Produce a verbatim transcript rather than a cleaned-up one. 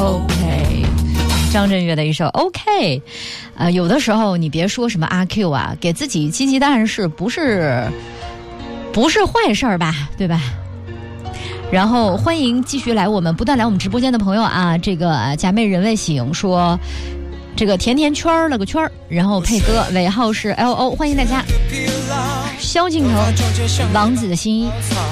OK， 张震岳的一首 OK。呃，有的时候你别说什么阿 Q 啊，给自己积极的暗示不是不是坏事儿吧，对吧？然后欢迎继续来我们不断来我们直播间的朋友啊，这个假寐人未醒说这个甜甜圈了个圈儿，然后配歌尾号是 L O， 欢迎大家。萧敬腾王子的心意。